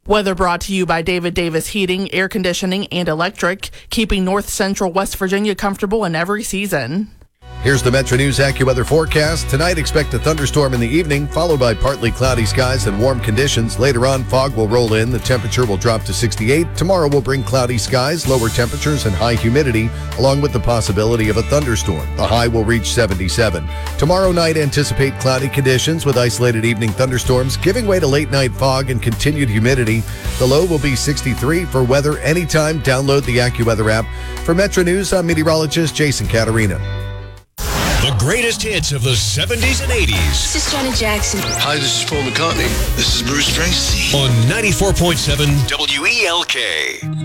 Weather brought to you by David Davis Heating, Air Conditioning, and Electric, keeping North Central West Virginia comfortable in every season. Here's the Metro News AccuWeather forecast. Tonight, expect a thunderstorm in the evening, followed by partly cloudy skies and warm conditions. Later on, fog will roll in. The temperature will drop to 68. Tomorrow will bring cloudy skies, lower temperatures, and high humidity, along with the possibility of a thunderstorm. The high will reach 77. Tomorrow night, anticipate cloudy conditions with isolated evening thunderstorms, giving way to late-night fog and continued humidity. The low will be 63. For weather anytime, download the AccuWeather app. For Metro News, I'm meteorologist Jason Caterina. The greatest hits of the 70s and 80s. This is Janet Jackson. Hi, this is Paul McCartney. This is Bruce Springsteen. On 94.7 WELK.